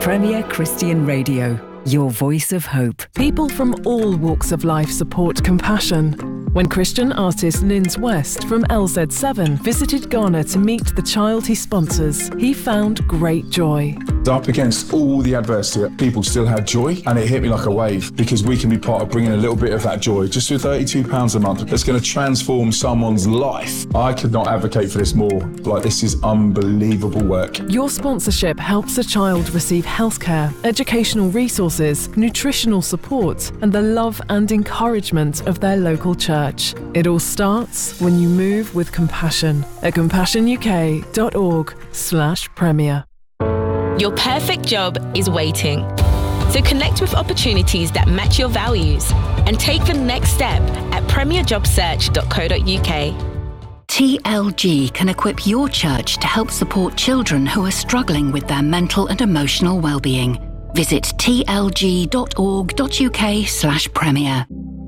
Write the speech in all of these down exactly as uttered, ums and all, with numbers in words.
Premier Christian Radio, your voice of hope. People from all walks of life support Compassion. When Christian artist Nins West from L Z seven visited Ghana to meet the child he sponsors, he found great joy. Up against all the adversity, people still had joy, and it hit me like a wave, because we can be part of bringing a little bit of that joy just for thirty-two pounds a month. That's going to transform someone's life. I could not advocate for this more. Like, this is unbelievable work. Your sponsorship helps a child receive healthcare, educational resources, nutritional support, and the love and encouragement of their local church. It all starts when you move with Compassion at compassionuk.org slash premier. Your perfect job is waiting. So connect with opportunities that match your values and take the next step at premier job search dot co dot uk. T L G can equip your church to help support children who are struggling with their mental and emotional well-being. Visit tlg dot org dot uk slash premier.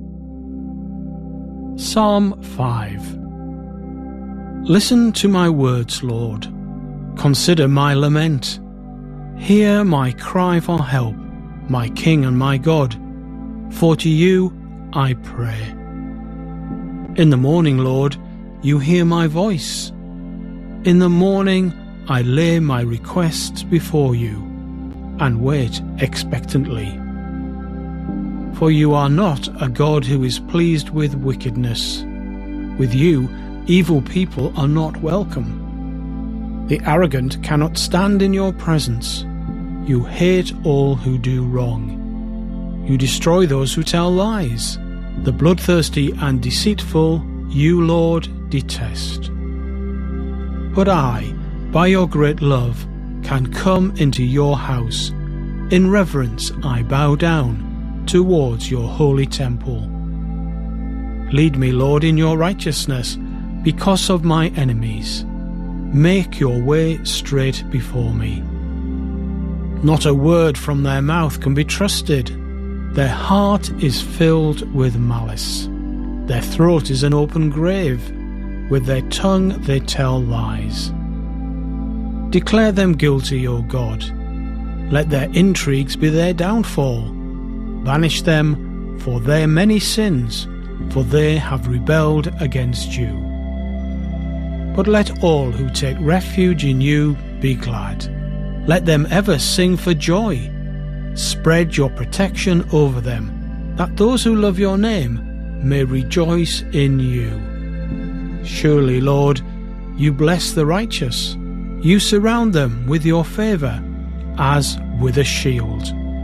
Psalm five. Listen to my words, Lord. Consider my lament. Hear my cry for help, my King and my God. For to you I pray. In the morning, Lord, you hear my voice. In the morning I lay my requests before you and wait expectantly. For you are not a God who is pleased with wickedness. With you, evil people are not welcome. The arrogant cannot stand in your presence. You hate all who do wrong. You destroy those who tell lies. The bloodthirsty and deceitful you, Lord, detest. But I, by your great love, can come into your house. In reverence I bow down towards your holy temple. Lead me, Lord, in your righteousness because of my enemies. Make your way straight before me. Not a word from their mouth can be trusted. Their heart is filled with malice. Their throat is an open grave. With their tongue they tell lies. Declare them guilty, O God. Let their intrigues be their downfall. Banish them for their many sins, for they have rebelled against you. But let all who take refuge in you be glad. Let them ever sing for joy. Spread your protection over them, that those who love your name may rejoice in you. Surely, Lord, you bless the righteous. You surround them with your favour, as with a shield.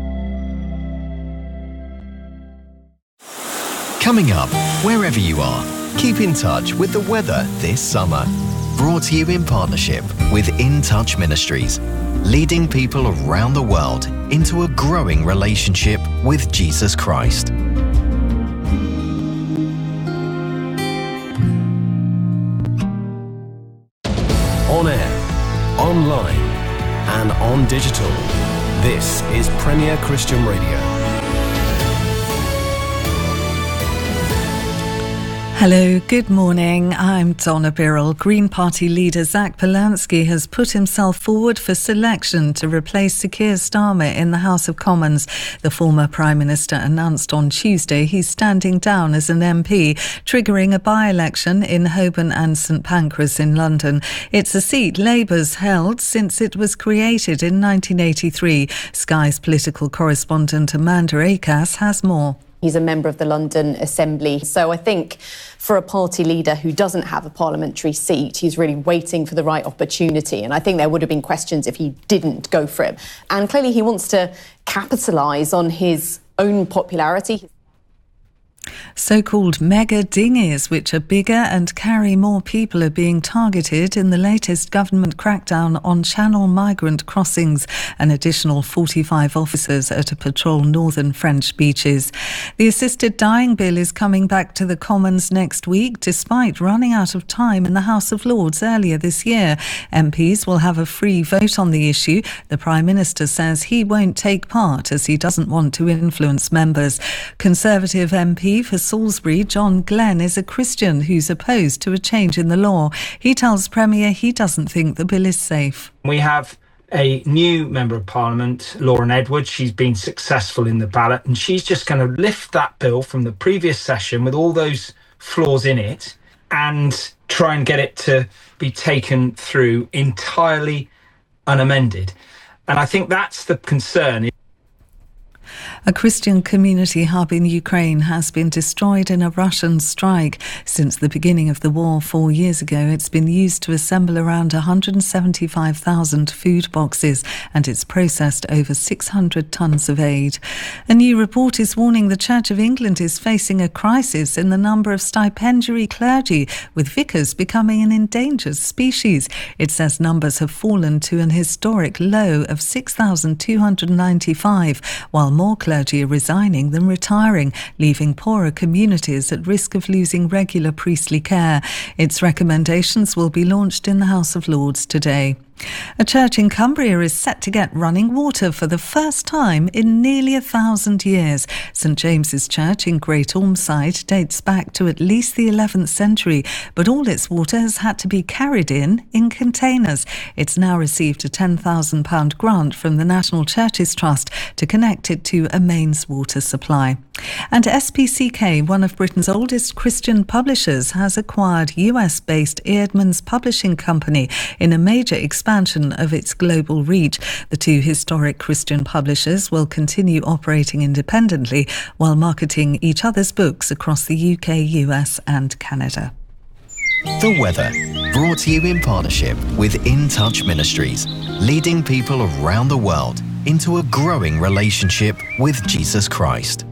Coming up, wherever you are, keep in touch with the weather this summer. Brought to you in partnership with In Touch Ministries, leading people around the world into a growing relationship with Jesus Christ. On air, online, and on digital. This is Premier Christian Radio. Hello, good morning. I'm Donna Birrell. Green Party leader Zach Polanski has put himself forward for selection to replace Sir Keir Starmer in the House of Commons. The former Prime Minister announced on Tuesday he's standing down as an M P, triggering a by-election in Holborn and St Pancras in London. It's a seat Labour's held since it was created in nineteen eighty-three. Sky's political correspondent Amanda Akas has more. He's a member of the London Assembly. So I think for a party leader who doesn't have a parliamentary seat, he's really waiting for the right opportunity. And I think there would have been questions if he didn't go for it. And clearly he wants to capitalise on his own popularity. So-called mega dinghies, which are bigger and carry more people, are being targeted in the latest government crackdown on Channel migrant crossings. An additional forty-five officers are to patrol northern French beaches. The assisted dying bill is coming back to the Commons next week, despite running out of time in the House of Lords earlier this year. M Ps will have a free vote on the issue. The Prime Minister says he won't take part as he doesn't want to influence members. Conservative M P for Salisbury, John Glenn, is a Christian who's opposed to a change in the law. He tells Premier he doesn't think the bill is safe. We have a new Member of Parliament, Lauren Edwards. She's been successful in the ballot, and she's just going to lift that bill from the previous session with all those flaws in it and try and get it to be taken through entirely unamended. And I think that's the concern. A Christian community hub in Ukraine has been destroyed in a Russian strike. Since the beginning of the war four years ago, it's been used to assemble around one hundred seventy-five thousand food boxes, and it's processed over six hundred tonnes of aid. A new report is warning the Church of England is facing a crisis in the number of stipendiary clergy, with vicars becoming an endangered species. It says numbers have fallen to an historic low of six thousand two hundred ninety-five, while more clergy are resigning than retiring, leaving poorer communities at risk of losing regular priestly care. Its recommendations will be launched in the House of Lords today. A church in Cumbria is set to get running water for the first time in nearly a thousand years. St James's Church in Great Ormside dates back to at least the eleventh century, but all its water has had to be carried in in containers. It's now received a ten thousand pounds grant from the National Churches Trust to connect it to a mains water supply. And S P C K, one of Britain's oldest Christian publishers, has acquired U S-based Eerdmans Publishing Company in a major expansion of its global reach. The two historic Christian publishers will continue operating independently while marketing each other's books across the U K, U S and Canada. The weather, brought to you in partnership with In Touch Ministries, leading people around the world into a growing relationship with Jesus Christ.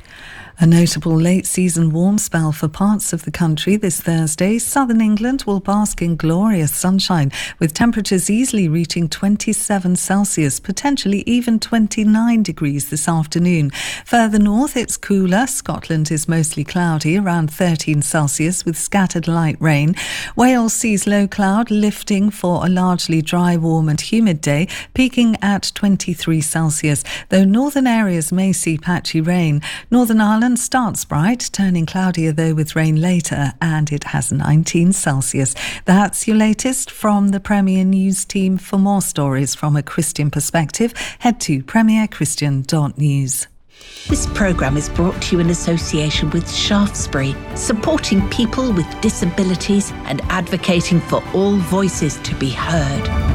A notable late-season warm spell for parts of the country this Thursday. Southern England will bask in glorious sunshine, with temperatures easily reaching twenty-seven Celsius, potentially even twenty-nine degrees this afternoon. Further north, it's cooler. Scotland is mostly cloudy, around thirteen Celsius, with scattered light rain. Wales sees low cloud lifting for a largely dry, warm and humid day, peaking at twenty-three Celsius, though northern areas may see patchy rain. Northern Ireland starts bright, turning cloudier though with rain later, and it has nineteen Celsius. That's your latest from the Premier News team. For more stories from a Christian perspective, head to premier christian dot news. This programme is brought to you in association with Shaftesbury, supporting people with disabilities and advocating for all voices to be heard.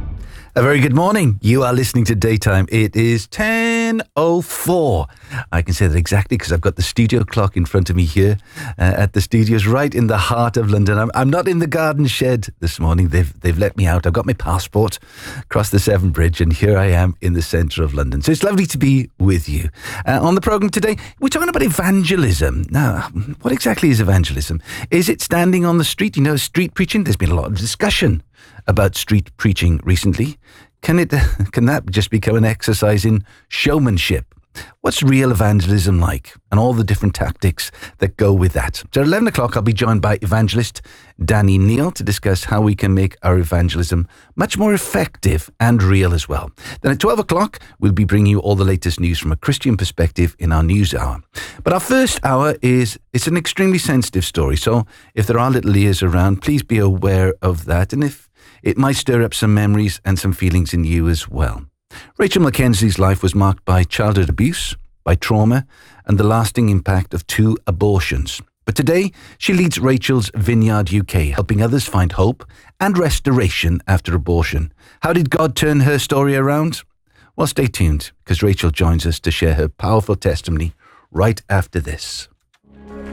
A very good morning. You are listening to Daytime. It is ten oh four. I can say that exactly because I've got the studio clock in front of me here uh, at the studios right in the heart of London. I'm, I'm not in the garden shed this morning. They've they've let me out. I've got my passport, crossed the Severn Bridge, and here I am in the centre of London. So it's lovely to be with you. Uh, on the programme today, we're talking about evangelism. Now, what exactly is evangelism? Is it standing on the street? You know, street preaching? There's been a lot of discussion about street preaching recently. Can it? Can that just become an exercise in showmanship? What's real evangelism like, and all the different tactics that go with that? So at eleven o'clock, I'll be joined by evangelist Danny Neal to discuss how we can make our evangelism much more effective and real as well. Then at twelve o'clock, we'll be bringing you all the latest news from a Christian perspective in our news hour. But our first hour is, it's an extremely sensitive story, so if there are little ears around, please be aware of that, and if it might stir up some memories and some feelings in you as well. Rachel Mackenzie's life was marked by childhood abuse, by trauma, and the lasting impact of two abortions. But today, she leads Rachel's Vineyard U K, helping others find hope and restoration after abortion. How did God turn her story around? Well, stay tuned, because Rachel joins us to share her powerful testimony right after this.